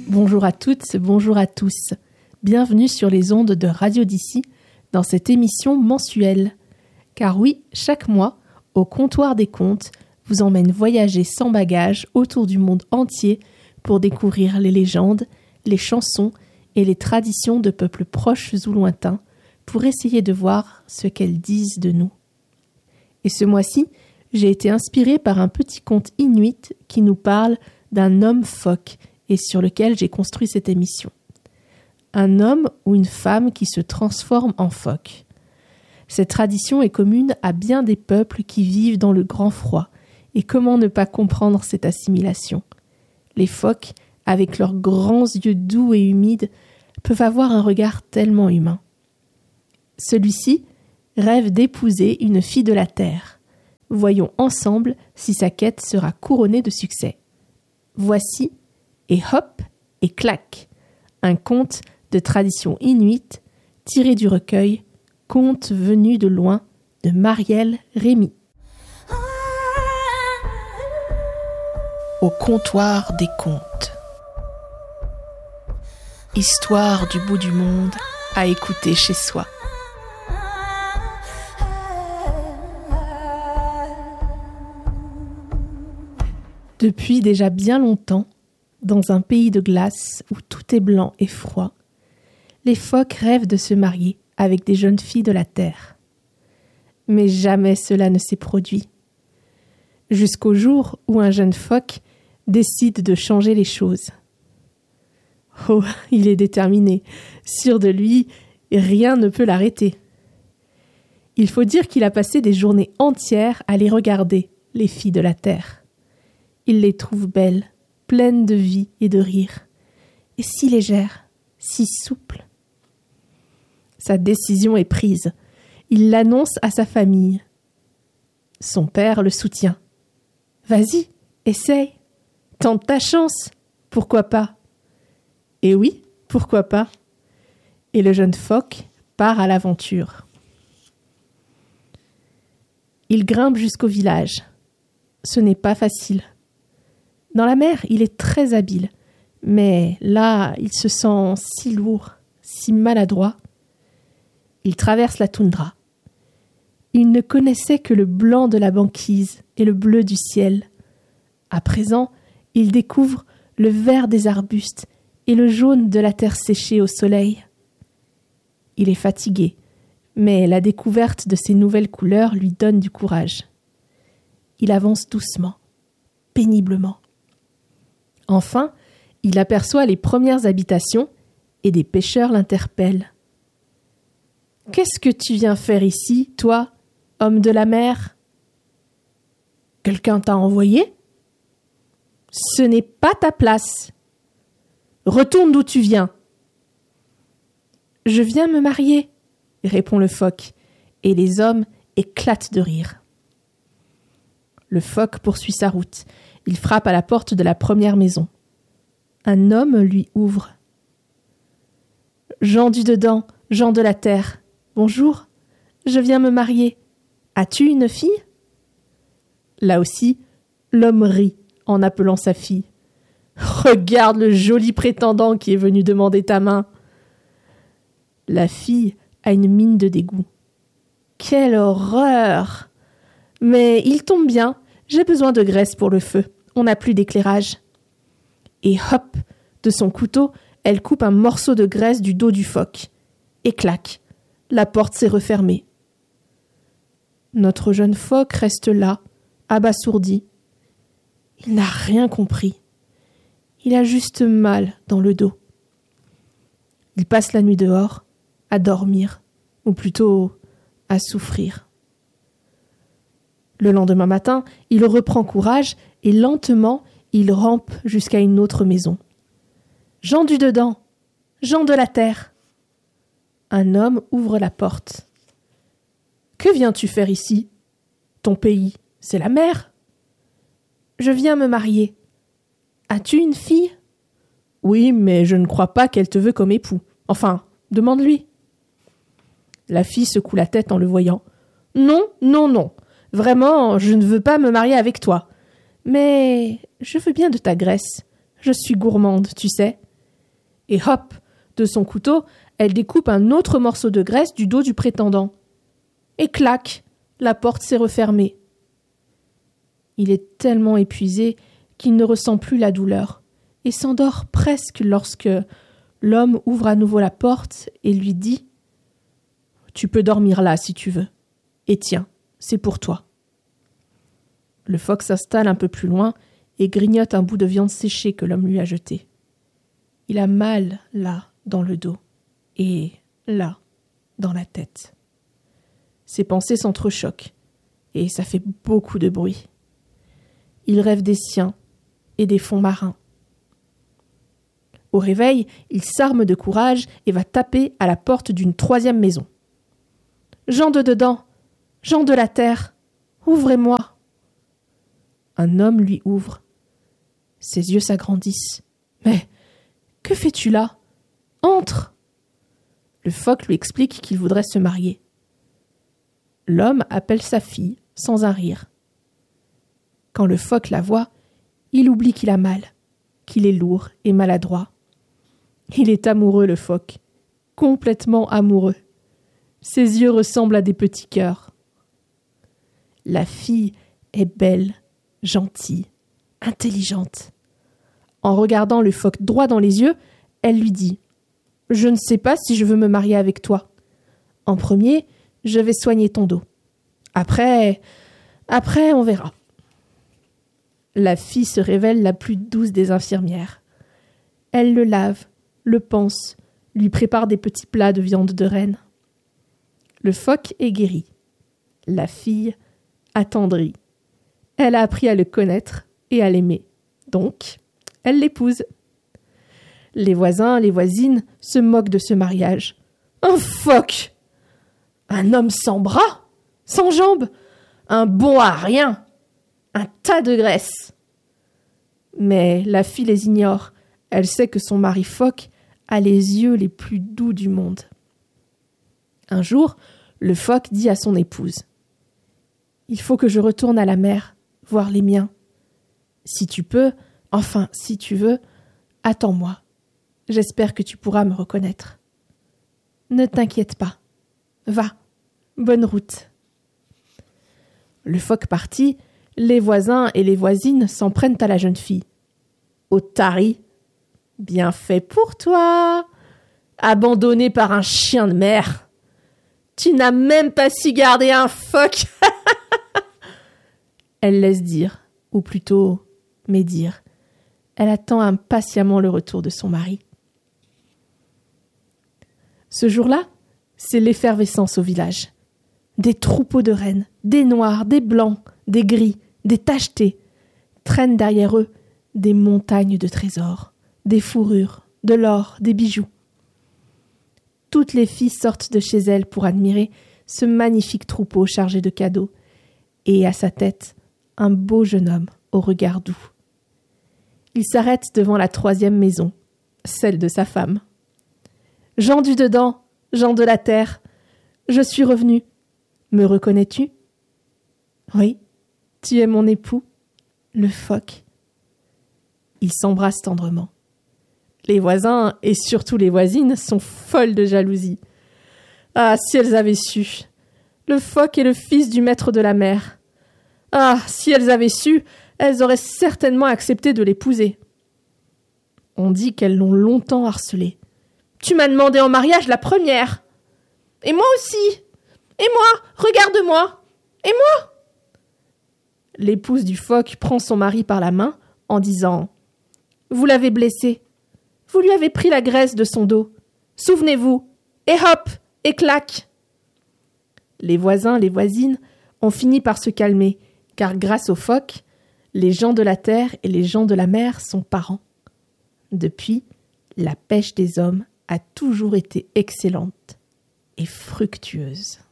Bonjour à toutes, bonjour à tous. Bienvenue sur les ondes de Radio d'ici dans cette émission mensuelle. Car oui, chaque mois, au comptoir des contes, vous emmène voyager sans bagages autour du monde entier pour découvrir les légendes, les chansons et les traditions de peuples proches ou lointains pour essayer de voir ce qu'elles disent de nous. Et ce mois-ci, j'ai été inspirée par un petit conte inuit qui nous parle d'un homme phoque et sur lequel j'ai construit cette émission. Un homme ou une femme qui se transforme en phoque. Cette tradition est commune à bien des peuples qui vivent dans le grand froid. Et comment ne pas comprendre cette assimilation ? Les phoques, avec leurs grands yeux doux et humides, peuvent avoir un regard tellement humain. Celui-ci rêve d'épouser une fille de la terre. Voyons ensemble si sa quête sera couronnée de succès. Voici Et hop et clac, un conte de tradition inuite tiré du recueil Contes venus de loin de Marielle Rémy. Au comptoir des contes. Histoire du bout du monde à écouter chez soi. Depuis déjà bien longtemps, dans un pays de glace où tout est blanc et froid, les phoques rêvent de se marier avec des jeunes filles de la terre. Mais jamais cela ne s'est produit. Jusqu'au jour où un jeune phoque décide de changer les choses. Oh, il est déterminé, sûr de lui, rien ne peut l'arrêter. Il faut dire qu'il a passé des journées entières à les regarder, les filles de la terre. Il les trouve belles, pleines de vie et de rire, et si légères, si souples. Sa décision est prise. Il l'annonce à sa famille. Son père le soutient. « Vas-y, essaye. Tente ta chance. Pourquoi pas ?» Et oui, pourquoi pas ? Et le jeune phoque part à l'aventure. Il grimpe jusqu'au village. Ce n'est pas facile. Dans la mer, il est très habile. Mais là, il se sent si lourd, si maladroit. Il traverse la toundra. Il ne connaissait que le blanc de la banquise et le bleu du ciel. À présent, il découvre le vert des arbustes et le jaune de la terre séchée au soleil. Il est fatigué, mais la découverte de ces nouvelles couleurs lui donne du courage. Il avance doucement, péniblement. Enfin, il aperçoit les premières habitations et des pêcheurs l'interpellent. « Qu'est-ce que tu viens faire ici, toi, homme de la mer ? Quelqu'un t'a envoyé ? Ce n'est pas ta place. Retourne d'où tu viens. »« Je viens me marier, » répond le phoque, et les hommes éclatent de rire. Le phoque poursuit sa route. Il frappe à la porte de la première maison. Un homme lui ouvre. « Gens du dedans, gens de la terre, bonjour, je viens me marier. As-tu une fille ?» Là aussi, l'homme rit en appelant sa fille. « Regarde le joli prétendant qui est venu demander ta main. » La fille a une mine de dégoût. « Quelle horreur ! Mais il tombe bien, j'ai besoin de graisse pour le feu, on n'a plus d'éclairage. » Et hop, de son couteau, elle coupe un morceau de graisse du dos du phoque. Et clac, la porte s'est refermée. Notre jeune phoque reste là, abasourdi. Il n'a rien compris. Il a juste mal dans le dos. Il passe la nuit dehors, à dormir, ou plutôt à souffrir. Le lendemain matin, il reprend courage et lentement, il rampe jusqu'à une autre maison. « Gens du dedans, gens de la terre !» Un homme ouvre la porte. « Que viens-tu faire ici ? Ton pays, c'est la mer. »« Je viens me marier. As-tu une fille ? » ?»« Oui, mais je ne crois pas qu'elle te veut comme époux. Enfin, demande-lui. » La fille secoue la tête en le voyant. « Non, non, non. Vraiment, je ne veux pas me marier avec toi. Mais je veux bien de ta graisse. Je suis gourmande, tu sais. Et hop, de son couteau, elle découpe un autre morceau de graisse du dos du prétendant. Et clac, la porte s'est refermée. Il est tellement épuisé qu'il ne ressent plus la douleur et s'endort presque lorsque l'homme ouvre à nouveau la porte et lui dit « Tu peux dormir là si tu veux. Et tiens, c'est pour toi. » Le phoque s'installe un peu plus loin et grignote un bout de viande séchée que l'homme lui a jeté. Il a mal là, dans le dos, et là, dans la tête. Ses pensées s'entrechoquent, et ça fait beaucoup de bruit. Il rêve des siens et des fonds marins. Au réveil, il s'arme de courage et va taper à la porte d'une 3e maison. « Gens de dedans, gens de la terre, ouvrez-moi !» Un homme lui ouvre. Ses yeux s'agrandissent. « Mais que fais-tu là ? Entre !» Le phoque lui explique qu'il voudrait se marier. L'homme appelle sa fille, sans un rire. Quand le phoque la voit, il oublie qu'il a mal, qu'il est lourd et maladroit. Il est amoureux, le phoque, complètement amoureux. Ses yeux ressemblent à des petits cœurs. La fille est belle, gentille, intelligente. En regardant le phoque droit dans les yeux, elle lui dit « Je ne sais pas si je veux me marier avec toi. En premier, je vais soigner ton dos. Après, on verra. » La fille se révèle la plus douce des infirmières. Elle le lave, le panse, lui prépare des petits plats de viande de renne. Le phoque est guéri. La fille attendrie. Elle a appris à le connaître et à l'aimer. Donc, elle l'épouse. Les voisins, les voisines se moquent de ce mariage. Un phoque! Un homme sans bras, sans jambes, un bon à rien, un tas de graisse. Mais la fille les ignore. Elle sait que son mari phoque a les yeux les plus doux du monde. Un jour, le phoque dit à son épouse « Il faut que je retourne à la mer, voir les miens. Si tu peux, enfin, si tu veux, attends-moi. J'espère que tu pourras me reconnaître. Ne t'inquiète pas. Va, bonne route. » Le phoque parti, les voisins et les voisines s'en prennent à la jeune fille. « Otarie, bien fait pour toi, abandonné par un chien de mer. Tu n'as même pas su garder un phoque. » Elle laisse dire, ou plutôt médire. Elle attend impatiemment le retour de son mari. Ce jour-là, c'est l'effervescence au village. Des troupeaux de rennes, des noirs, des blancs, des gris, des tachetés, traînent derrière eux des montagnes de trésors, des fourrures, de l'or, des bijoux. Toutes les filles sortent de chez elles pour admirer ce magnifique troupeau chargé de cadeaux, et à sa tête, un beau jeune homme au regard doux. Il s'arrête devant la 3e maison, celle de sa femme. « Gens du dedans, gens de la terre, je suis revenu. Me reconnais-tu ? » ?»« Oui, tu es mon époux, le phoque. » Ils s'embrassent tendrement. Les voisins, et surtout les voisines, sont folles de jalousie. Ah, si elles avaient su. Le phoque est le fils du maître de la mer. Ah, si elles avaient su, elles auraient certainement accepté de l'épouser. On dit qu'elles l'ont longtemps harcelé. « Tu m'as demandé en mariage la première. Et moi aussi. Et moi, regarde-moi. Et moi ?» L'épouse du phoque prend son mari par la main en disant « Vous l'avez blessé. Vous lui avez pris la graisse de son dos. Souvenez-vous. Et hop, et clac !» Les voisins, les voisines ont fini par se calmer, car grâce au phoque, les gens de la terre et les gens de la mer sont parents. Depuis, la pêche des hommes a toujours été excellente et fructueuse.